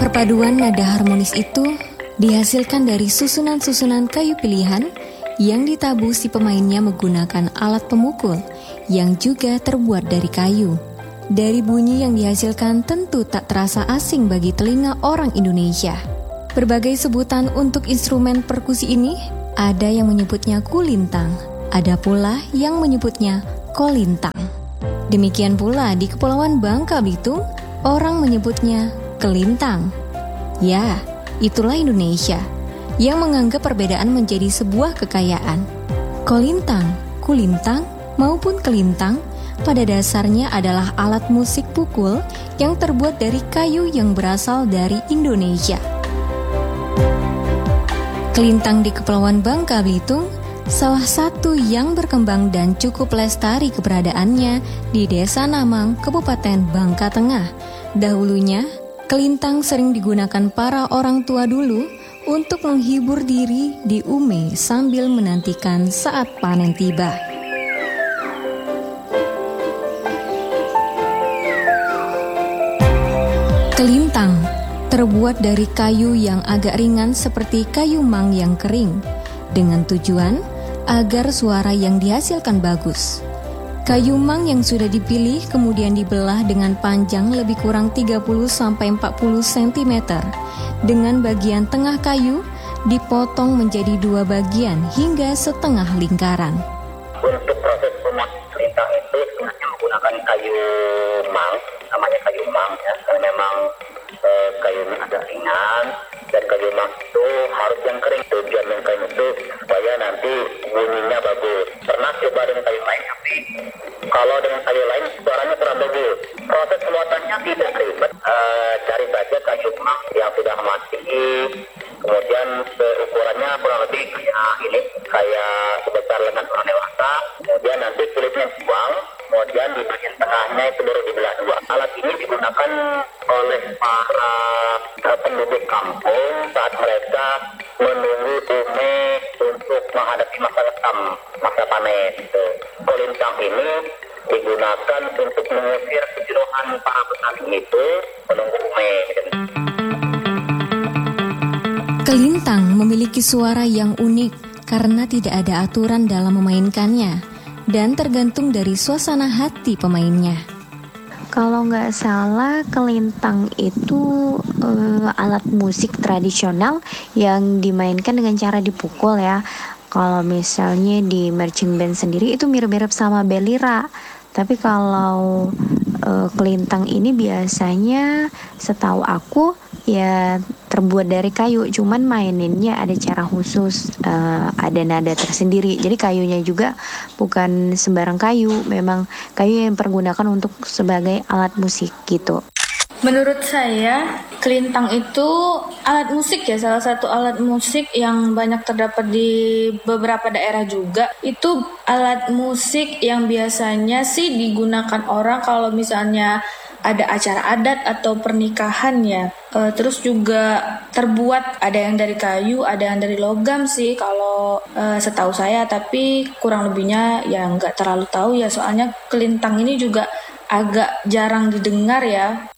Perpaduan nada harmonis itu dihasilkan dari susunan-susunan kayu pilihan yang ditabuh si pemainnya menggunakan alat pemukul yang juga terbuat dari kayu. Dari bunyi yang dihasilkan tentu tak terasa asing bagi telinga orang Indonesia. Berbagai sebutan untuk instrumen perkusi ini, ada yang menyebutnya kulintang, ada pula yang menyebutnya kolintang. Demikian pula di Kepulauan Bangka Belitung, orang menyebutnya kelintang. Ya, itulah Indonesia yang menganggap perbedaan menjadi sebuah kekayaan. Kolintang, kulintang, maupun kelintang pada dasarnya adalah alat musik pukul yang terbuat dari kayu yang berasal dari Indonesia. Kelintang di Kepulauan Bangka Belitung salah satu yang berkembang dan cukup lestari keberadaannya di Desa Namang, Kabupaten Bangka Tengah. Dahulunya, kelintang sering digunakan para orang tua dulu untuk menghibur diri di Ume sambil menantikan saat panen tiba. Kelintang terbuat dari kayu yang agak ringan seperti kayu mang yang kering, dengan tujuan agar suara yang dihasilkan bagus. Kayu mang yang sudah dipilih kemudian dibelah dengan panjang lebih kurang 30-40 cm. Dengan bagian tengah kayu dipotong menjadi dua bagian hingga setengah lingkaran. Untuk proses pembuatan kelintang itu sebenarnya menggunakan kayu mang, namanya kayu mang ya, karena memang kayunya agak ringan dan kayu mang itu harus yang kering. Tujuan yang kering itu supaya nanti bunyinya bagus. Pernah coba dengan kayu lain tapi kalau dengan kayu lain suaranya kurang bagus. Proses pembuatannya tidak ribet. Cari saja kayu mang yang sudah mati, kemudian ukurannya kurang lebih kayak sebesar lengan orang dewasa. Kemudian nanti kulitnya dibuang, kemudian di bagian tengahnya itu baru dibelah dua. Alat ini digunakan oleh para penduduk kampung saat mereka menunggu ume untuk menghadapi masa ketam, masa panen. Kolintang ini digunakan untuk mengusir kejenuhan para petani itu menunggu ume. Kelintang memiliki suara yang unik karena tidak ada aturan dalam memainkannya dan tergantung dari suasana hati pemainnya. Kalau nggak salah, kelintang itu alat musik tradisional yang dimainkan dengan cara dipukul ya. Kalau misalnya di marching band sendiri itu mirip-mirip sama belira. Tapi kalau kelintang ini biasanya setahu aku ya terbuat dari kayu, cuman maininnya ada cara khusus, ada nada tersendiri. Jadi kayunya juga bukan sembarang kayu, memang kayu yang dipergunakan untuk sebagai alat musik gitu. Menurut saya, kelintang itu alat musik ya, salah satu alat musik yang banyak terdapat di beberapa daerah juga. Itu alat musik yang biasanya sih digunakan orang kalau misalnya ada acara adat atau pernikahan ya. Terus juga terbuat ada yang dari kayu, ada yang dari logam sih kalau setahu saya, tapi kurang lebihnya ya nggak terlalu tahu ya, soalnya kelintang ini juga agak jarang didengar ya.